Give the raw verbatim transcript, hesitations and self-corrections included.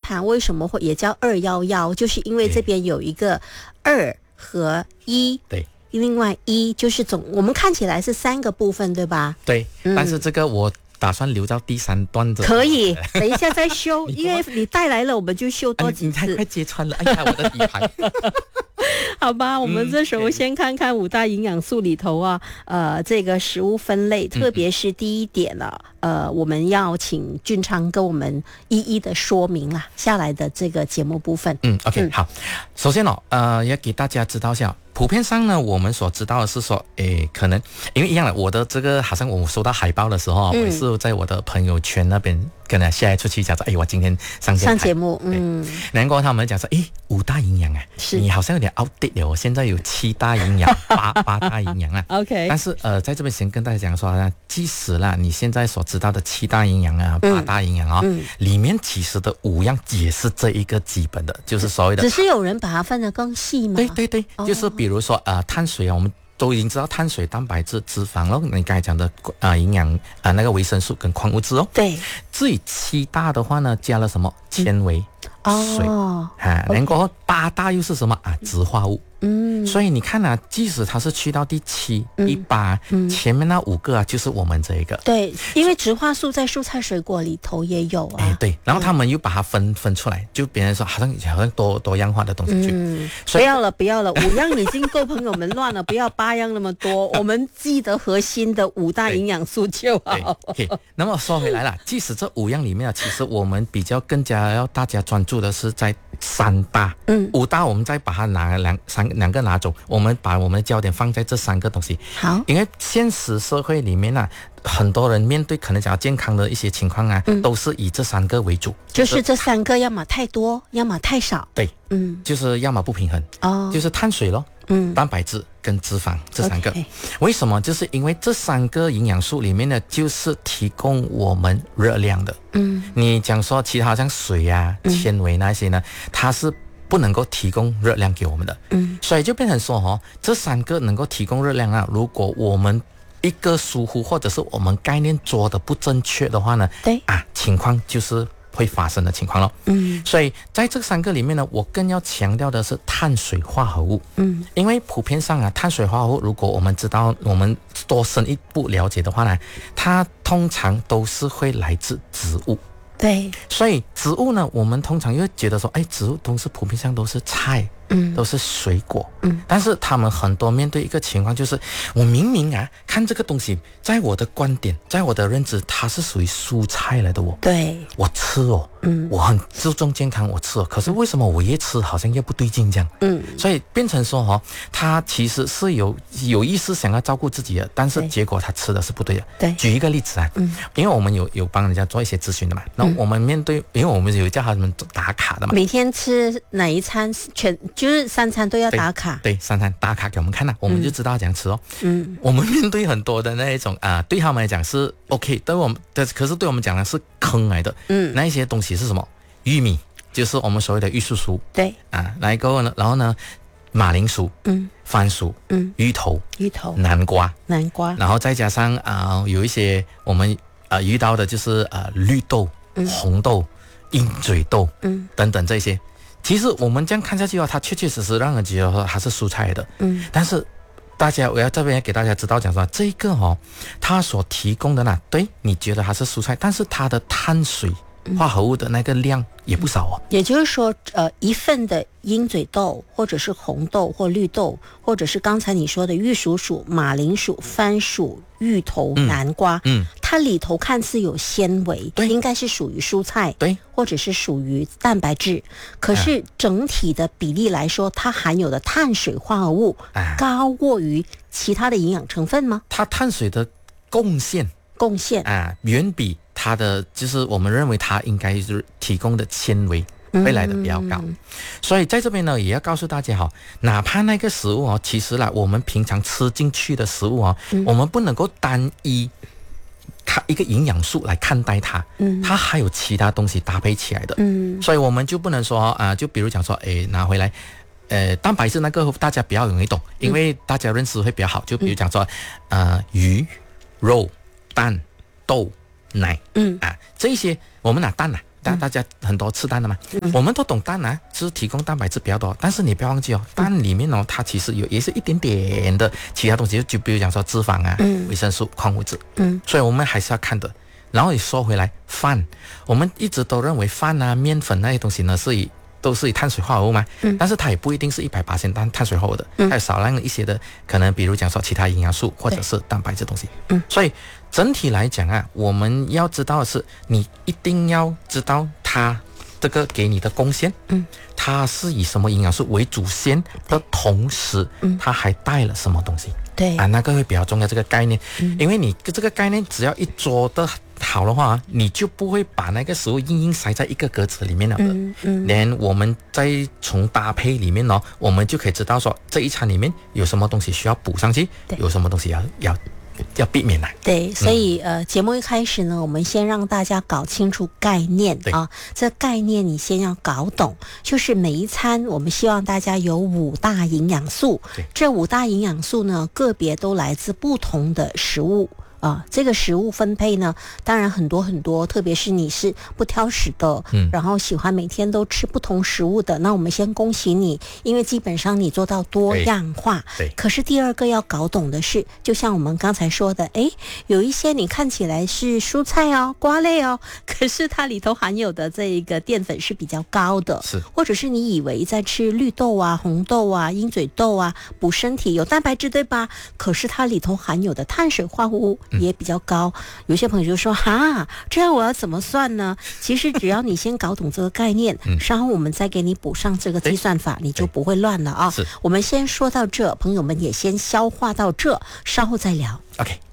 谈为什么会也叫二一一，就是因为这边有一个二和一。 对。 另外一就是总，我们看起来是三个部分，对吧？ 对，嗯、但是这个我打算留到第三段的。 可以，等一下再修，因为你带来了，我们就修多几次。 啊、你, 你太快揭穿了，哎呀，我的底牌。 好吧，我们这时候先看看五大营养素里头啊，呃，这个食物分类，特别是第一点了、啊，呃，我们要请俊昌跟我们一一的说明啦，下来的这个节目部分。 嗯 ，OK， 嗯好，首先哦，呃，要给大家知道一下。普遍上呢，我们所知道的是说，诶，可能因为一样的，我的这个好像我收到海报的时候，嗯、我也是在我的朋友圈那边跟他下来出去讲说，哎，我今天上上节目，嗯， 然后他们讲说，诶，五大营养啊，你好像有点 outdate 了，我现在有七大营养，八八大营养啊 ，OK， 但是呃，在这边先跟大家讲说，即使啦，你现在所知道的七大营养啊，八大营养啊、哦嗯嗯，里面其实的五样也是这一个基本的，就是所谓的， 只是有人把它分得更细吗？ 对对对，哦、就是比如说呃，碳水啊，我们都已经知道碳水、蛋白质、脂肪了，你刚才讲的啊营养啊那个维生素跟矿物质哦。 对。 至于七大的话呢，加了什么纤维、 嗯、 水哦啊，然后八大又是什么啊？植化物。嗯，所以你看啊，即使它是去到第七、嗯、第八、嗯，前面那五个啊，就是我们这一个。 对，因为植化素在蔬菜水果里头也有啊。 哎，对，然后他们又把它分、嗯、分出来，就别人说好像好像多多样化的东西去。 嗯，不要了，不要了，五样已经够朋友们乱了，不要八样那么多，我们记得核心的五大营养素就好。 OK， 那么说回来了，即使这五样里面啊，其实我们比较更加要大家专注的是在三大，嗯，五大我们再把它拿两三两个拿走，我们把我们的焦点放在这三个东西。 好， 因为现实社会里面啊，很多人面对可能讲健康的一些情况啊、嗯，都是以这三个为主， 就是这三个要么太多，要么太少。 对，嗯，就是要么不平衡，哦，就是碳水咯，嗯，蛋白质跟脂肪这三个。Okay. 为什么？就是因为这三个营养素里面呢，就是提供我们热量的。嗯，你讲说其他像水啊、纤维那些呢，它是不能够提供热量给我们的。嗯，所以就变成说哦，这三个能够提供热量啊，如果我们一个疏忽或者是我们概念做的不正确的话呢， 对啊，情况就是会发生的情况了。嗯，所以在这三个里面呢，我更要强调的是碳水化合物。嗯，因为普遍上啊，碳水化合物如果我们知道，我们多深一步了解的话呢，它通常都是会来自植物。 对， 所以植物呢，我们通常又觉得说，哎，植物都是普遍上都是菜，嗯，都是水果，嗯，但是他们很多面对一个情况，就是我明明啊看这个东西，在我的观点，在我的认知，它是属于蔬菜来的哦， 对， 我吃哦，嗯，我很注重健康，我吃哦，可是为什么我越吃好像越不对劲这样？嗯，所以变成说哦，他其实是有有意识想要照顾自己的，但是结果他吃的是不对的。 对， 举一个例子啊，嗯，因为我们有有帮人家做一些咨询的嘛，那、嗯、我们面对，因为我们有叫他们打卡的嘛， 每天吃哪一餐，全就是三餐都要打卡， 对，对三餐打卡给我们看啊，我们就知道怎样吃哦。嗯，我们面对很多的那一种啊、呃，对他们来讲是 OK， 对我们，可是对我们讲的是坑来的。嗯，那一些东西是什么？玉米，就是我们所谓的玉树酥。 对啊，来个呢，然后呢，马铃薯，嗯，番薯，嗯，芋头， 芋头， 南瓜， 南瓜， 然后再加上啊、呃，有一些我们呃遇到的就是呃绿豆、嗯、红豆、鹰嘴豆，嗯，等等这些。其实我们这样看下去哦，它确确实实让人觉得说它是蔬菜的，嗯，但是大家我要这边给大家知道讲说，这个哦，它所提供的呢，对你觉得它是蔬菜，但是它的碳水化合物的那个量也不少哦。 也就是说，呃，一份的鹰嘴豆，或者是红豆或绿豆，或者是刚才你说的玉蜀黍、马铃薯、番薯、芋头、嗯、南瓜，嗯，它里头看似有纤维，对，应该是属于蔬菜， 对， 或者是属于蛋白质，可是整体的比例来说，它含有的碳水化合物高过于其他的营养成分吗？ 它碳水的贡献贡献啊，远比它的就是我们认为它应该是提供的纤维会来的比较高、嗯、所以在这边呢也要告诉大家哈，哪怕那个食物哦，其实啦我们平常吃进去的食物哦、嗯、我们不能够单一它一个营养素来看待它，嗯，它还有其他东西搭配起来的，嗯，所以我们就不能说啊、呃，就比如讲说，诶，拿回来，呃，蛋白质那个大家比较容易懂，因为大家认识会比较好，就比如讲说，呃，鱼、肉、蛋、豆、奶，嗯啊，这些我们拿蛋啊， 大大家很多吃蛋的嘛，嗯、我们都懂蛋啊，是提供蛋白质比较多，但是你不要忘记哦，蛋里面哦，它其实有也是一点点的其他东西，就比如讲说脂肪啊、嗯、维生素、矿物质，嗯，所以我们还是要看的。然后你说回来，饭，我们一直都认为饭啊、面粉那些东西呢是以都是以碳水化合物嘛，嗯，但是它也不一定是一百八十碳碳水化合物的，嗯，还有少量一些的，可能比如讲说其他营养素或者是蛋白质东西，嗯，所以整体来讲啊，我们要知道的是，你一定要知道它这个给你的贡献，嗯，它是以什么营养素为主线的同时，嗯，它还带了什么东西？ 对啊，那个会比较重要这个概念，嗯，因为你这个概念只要一做的好的话，你就不会把那个食物硬硬塞在一个格子里面了的。嗯嗯，连我们再从搭配里面哦，我们就可以知道说这一餐里面有什么东西需要补上去，有什么东西要要要避免来。 对，所以、嗯、呃，节目一开始呢，我们先让大家搞清楚概念啊，这概念你先要搞懂，就是每一餐我们希望大家有五大营养素，这五大营养素呢，个别都来自不同的食物。啊，这个食物分配呢，当然很多很多，特别是你是不挑食的，嗯，然后喜欢每天都吃不同食物的，那我们先恭喜你，因为基本上你做到多样化。 对。 可是第二个要搞懂的是，就像我们刚才说的，诶，有一些你看起来是蔬菜哦、瓜类哦，可是它里头含有的这一个淀粉是比较高的， 是， 或者是你以为在吃绿豆啊、红豆啊、鹰嘴豆啊，补身体有蛋白质，对吧？可是它里头含有的碳水化合物也比较高，有些朋友就说哈，这样我要怎么算呢？其实只要你先搞懂这个概念，稍后我们再给你补上这个计算法，你就不会乱了啊。我们先说到这，朋友们也先消化到这，稍后再聊。 OK。